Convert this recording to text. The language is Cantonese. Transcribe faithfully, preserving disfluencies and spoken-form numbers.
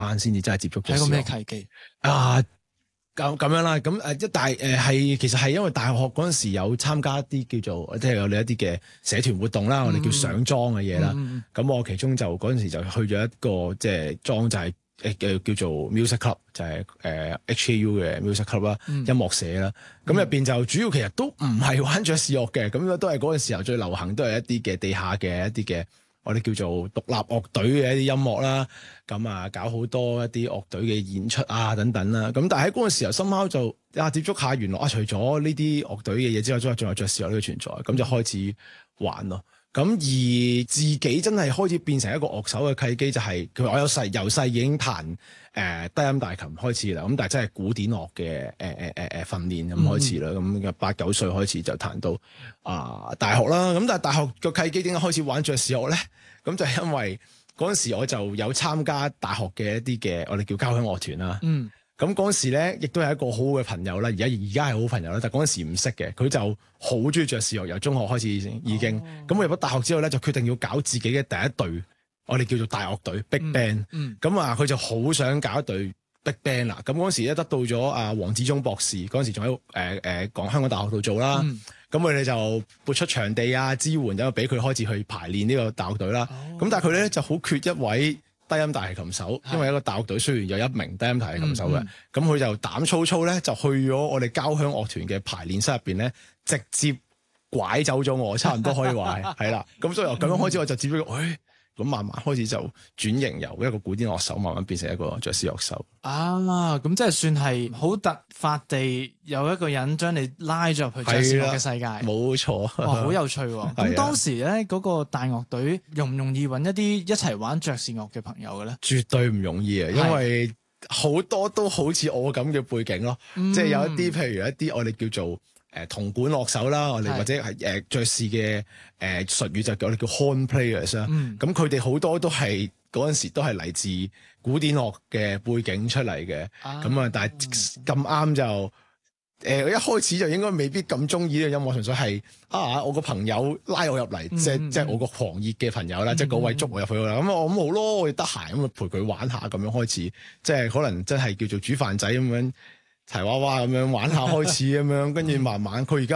班先至真係接觸咗。 係個咩契機啊？咁咁樣啦，咁誒一大誒係其實係因為大學嗰陣時有參加一啲叫做即係有你一啲嘅社團活動啦，嗯、我哋叫上莊嘅嘢啦。咁、嗯嗯、我其中就嗰陣時就去咗一個即係莊就係誒誒叫做 music club，就係誒 H A U 嘅 music club 啦，音樂社啦。咁入邊就主要其實都唔係玩爵士樂嘅，咁都係嗰陣時候最流行都係一啲嘅地下嘅一啲嘅。我哋叫做獨立樂隊嘅一啲音樂啦，咁啊搞好多一啲樂隊嘅演出啊等等啦，咁但係喺嗰個時候深刻就啊接觸下原來啊除咗呢啲樂隊嘅嘢之外，仲有爵士樂呢個存在，咁就開始玩咯。咁而自己真係開始變成一個樂手嘅契機，就係佢話我有細由細已經彈誒、呃、低音大琴開始啦，咁但係真係古典樂嘅誒誒誒誒訓練咁開始啦，咁、嗯、八九歲開始就彈到啊、呃、大學啦，咁但係大學個契機點解開始玩爵士樂咧？咁就係因為嗰陣時我就有參加大學嘅一啲嘅我哋叫交響樂團啦。嗯。咁嗰陣時咧，亦都係一個好好嘅朋友啦。而家而家係好朋友啦，但係嗰陣時唔識嘅，佢就好中意爵士樂，由中學開始已經。咁、哦、我入咗大學之後咧，就決定要搞自己嘅第一隊，我哋叫做大樂隊 Big Band。嗯。咁啊，佢就好想搞一隊 Big Band 啦。咁嗰陣時咧，得到咗阿黃志忠博士，嗰陣時仲喺誒誒講香港大學度做啦。咁佢哋就撥出場地啊，支援，咁俾佢開始去排練呢個大樂隊啦。咁、哦、但係佢咧就好缺一位低音大提琴手，因為一個大樂隊雖然有一名低音大提琴手嘅，咁佢、嗯嗯、就膽粗粗咧就去咗我哋交響樂團嘅排練室入邊咧，直接拐走咗我，差唔多可以話係係啦。咁所以由咁樣開始，我就接觸，誒咁慢慢開始就轉型，由一個古典樂手慢慢變成一個爵士樂手。 啊，咁即係算係好突發地有一個人將你拉咗入去爵士樂嘅世界。冇錯， 哇，好有趣喎！咁當時咧嗰個大樂隊容唔容易揾一啲一齊玩爵士樂嘅朋友嘅咧？ 絕對唔容易啊，因為好多都好似我咁嘅背景咯，嗯、即係有一啲譬如一啲我哋叫做誒銅管樂手啦，我哋或者係誒爵士嘅誒術語就叫我哋叫 horn players 啦。咁佢哋好多都係嗰陣時都係嚟自古典樂嘅背景出嚟嘅。咁啊，但係咁啱就誒、呃、一開始就應該未必咁中意呢個音樂，純粹係啊我個朋友拉我入嚟，嗯、即係即係我個狂熱嘅朋友啦，嗯、即係嗰位捉我入去啦。咁我咁好咯，我哋得閒咁啊陪佢玩下咁樣開始，即係可能真係叫做煮飯仔咁樣。柴娃娃咁樣玩下開始咁樣，跟住慢慢佢而家。